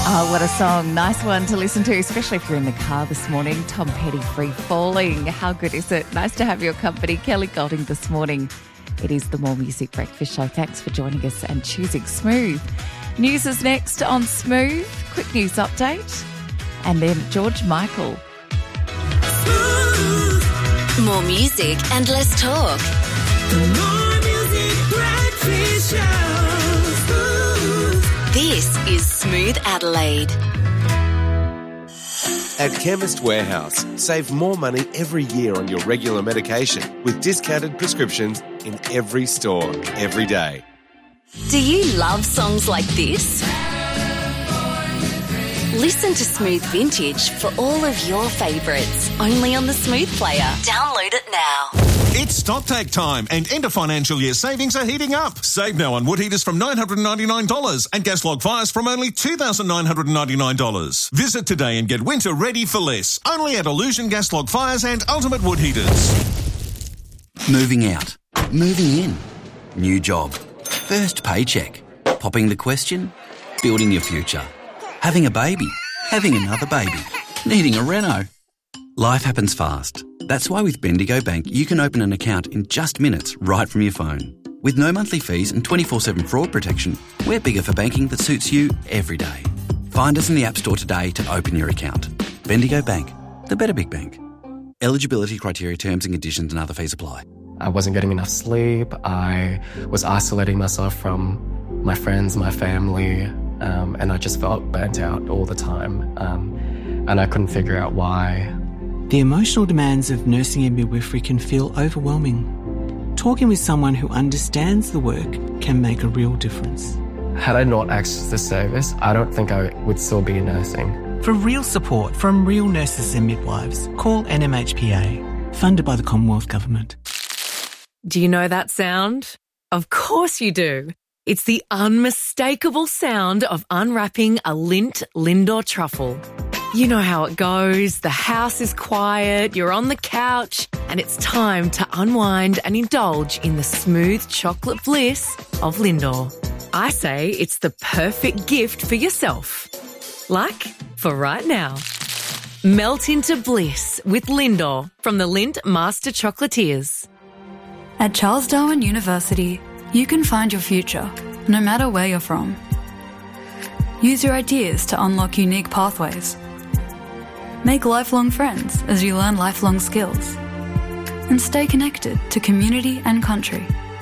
Oh, what a song. Nice one to listen to, especially if you're in the car this morning. Tom Petty, Free Falling. How good is it? Nice to have your company. Kelly Golding this morning. It is the More Music Breakfast Show. Thanks for joining us and choosing Smooth. News is next on Smooth. Quick news update. And then George Michael. More music and less talk. More Music Breakfast Show. This is Smooth Adelaide. At Chemist Warehouse, save more money every year on your regular medication with discounted prescriptions in every store, every day. Do you love songs like this? Listen to Smooth Vintage for all of your favourites, only on the Smooth Player. Download it now. It's stocktake time and end of financial year savings are heating up. Save now on wood heaters from $999 and gas log fires from only $2,999. Visit today and get winter ready for less. Only at Illusion Gas Log Fires and Ultimate Wood Heaters. Moving out. Moving in. New job. First paycheck. Popping the question. Building your future. Having a baby. Having another baby. Needing a reno. Life happens fast. That's why with Bendigo Bank, you can open an account in just minutes right from your phone. With no monthly fees and 24/7 fraud protection, we're bigger for banking that suits you every day. Find us in the App Store today to open your account. Bendigo Bank, the better big bank. Eligibility criteria, terms and conditions and other fees apply. I wasn't getting enough sleep. I was isolating myself from my friends, my family, and I just felt burnt out all the time. And I couldn't figure out why. The emotional demands of nursing and midwifery can feel overwhelming. Talking with someone who understands the work can make a real difference. Had I not accessed this service, I don't think I would still be nursing. For real support from real nurses and midwives, call NMHPA, funded by the Commonwealth Government. Do you know that sound? Of course you do. It's the unmistakable sound of unwrapping a Lindt Lindor truffle. You know how it goes. The house is quiet, you're on the couch, and it's time to unwind and indulge in the smooth chocolate bliss of Lindor. I say it's the perfect gift for yourself. Like for right now. Melt into bliss with Lindor from the Lindt Master Chocolatiers. At Charles Darwin University, you can find your future, no matter where you're from. Use your ideas to unlock unique pathways. Make lifelong friends as you learn lifelong skills. And stay connected to community and country.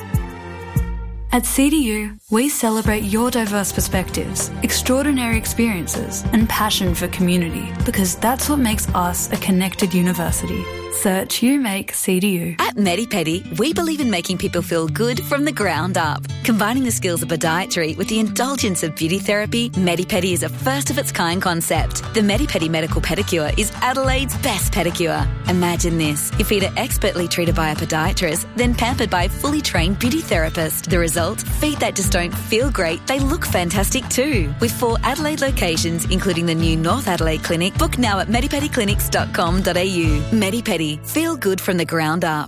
At CDU, we celebrate your diverse perspectives, extraordinary experiences, and passion for community, because that's what makes us a connected university. Search You Make CDU. At MediPedi, we believe in making people feel good from the ground up. Combining the skills of podiatry with the indulgence of beauty therapy, MediPedi is a first-of-its-kind concept. The MediPedi Medical Pedicure is Adelaide's best pedicure. Imagine this. Your feet are expertly treated by a podiatrist, then pampered by a fully trained beauty therapist. The result? Feet that just don't feel great, they look fantastic too. With 4 Adelaide locations, including the new North Adelaide Clinic, book now at medipediclinics.com.au. MediPedi. Feel good from the ground up.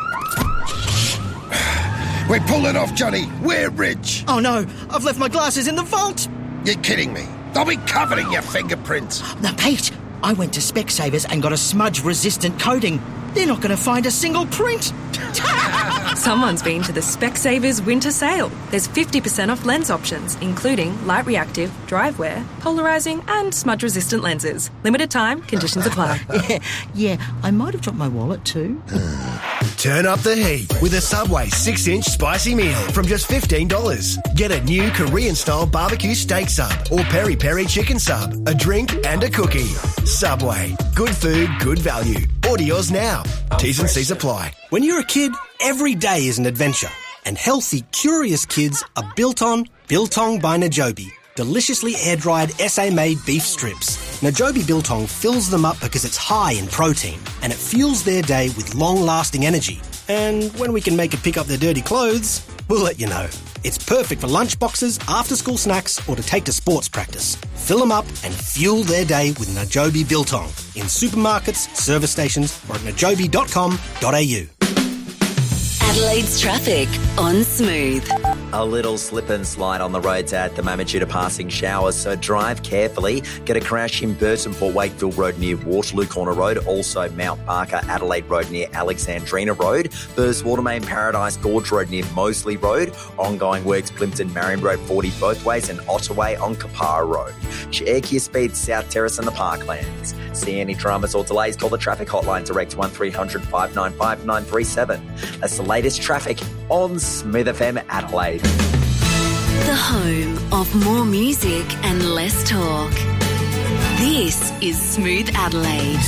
We're pulling off, Johnny. We're rich. Oh no, I've left my glasses in the vault. You're kidding me. They'll be covered in your fingerprints. No, Pete, I went to Specsavers and got a smudge-resistant coating. They're not going to find a single print. Someone's been to the Specsavers winter sale. There's 50% off lens options, including light reactive, dry wear, polarising and smudge-resistant lenses. Limited time, conditions apply. Yeah, I might have dropped my wallet too. Turn up the heat with a Subway 6-inch spicy meal from just $15. Get a new Korean-style barbecue steak sub or peri-peri chicken sub, a drink and a cookie. Subway. Good food, good value. Order yours now. T's and C's apply. When you're a kid, every day is an adventure. And healthy, curious kids are built on Biltong by Najobi. Deliciously air-dried SA-made beef strips. Najobi Biltong fills them up because it's high in protein and it fuels their day with long-lasting energy. And when we can make it pick up their dirty clothes, we'll let you know. It's perfect for lunchboxes, after-school snacks or to take to sports practice. Fill them up and fuel their day with Najobi Biltong in supermarkets, service stations or at najobi.com.au. Adelaide's traffic on Smooth. A little slip and slide on the roads at the moment due to passing showers, so drive carefully. Get a crash in Burton Port Wakefield Road near Waterloo Corner Road, also Mount Barker Adelaide Road near Alexandrina Road, Burst Watermain Paradise Gorge Road near Moseley Road, ongoing works Plimpton Marion Road 40 both ways, and Ottaway on Kapara Road. Check your speed South Terrace and the Parklands. See any dramas or delays, call the traffic hotline direct 1300 595 937. That's the latest traffic on Smooth FM Adelaide. The home of more music and less talk. This is Smooth Adelaide.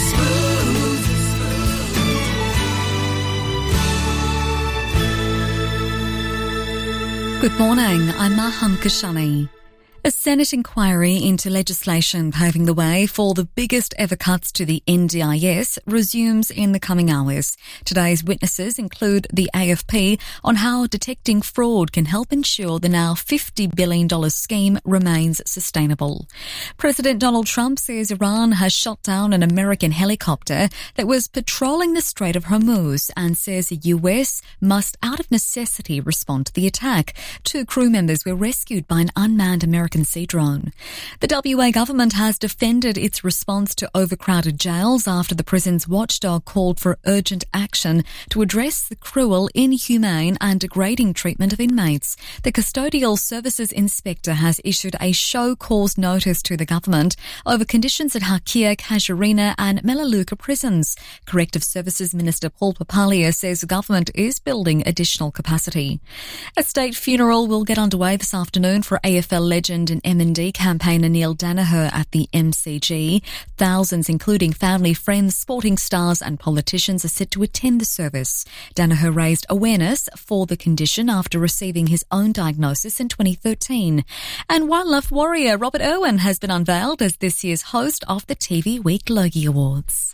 Good morning, I'm Maham Kashani. A Senate inquiry into legislation paving the way for the biggest ever cuts to the NDIS resumes in the coming hours. Today's witnesses include the AFP on how detecting fraud can help ensure the now $50 billion scheme remains sustainable. President Donald Trump says Iran has shot down an American helicopter that was patrolling the Strait of Hormuz and says the US must, out of necessity, respond to the attack. 2 crew members were rescued by an unmanned American sea drone. The WA government has defended its response to overcrowded jails after the prison's watchdog called for urgent action to address the cruel, inhumane and degrading treatment of inmates. The Custodial Services Inspector has issued a show cause notice to the government over conditions at Hakia, Casuarina and Melaleuca prisons. Corrective Services Minister Paul Papalia says the government is building additional capacity. A state funeral will get underway this afternoon for AFL legend and M&D campaigner Neil Danaher at the MCG. Thousands, including family, friends, sporting stars and politicians, are set to attend the service. Danaher raised awareness for the condition after receiving his own diagnosis in 2013. And wildlife warrior Robert Irwin has been unveiled as this year's host of the TV Week Logie Awards.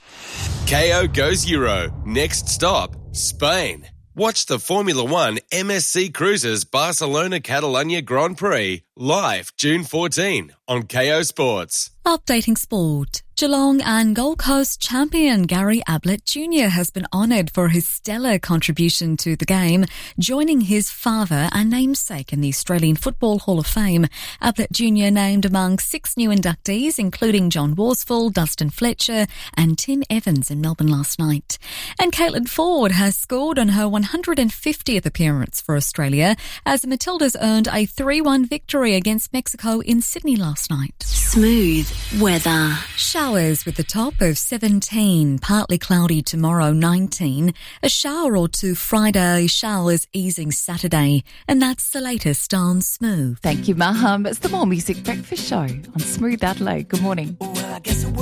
KO goes Euro. Next stop, Spain. Watch the Formula One MSC Cruises Barcelona Catalunya Grand Prix live June 14 on KO Sports. Updating sport. Geelong and Gold Coast champion Gary Ablett Jr. has been honoured for his stellar contribution to the game, joining his father and namesake in the Australian Football Hall of Fame. Ablett Jr. named among 6 new inductees, including John Worsfold, Dustin Fletcher and Tim Evans in Melbourne last night. And Caitlin Ford has scored on her 150th appearance for Australia as the Matildas earned a 3-1 victory against Mexico in Sydney last night. Smooth weather. Showers with a top of 17, partly cloudy tomorrow 19, a shower or two Friday, showers easing Saturday. And that's the latest on Smooth. Thank you, Maham. It's the More Music Breakfast Show on Smooth Adelaide. Good morning.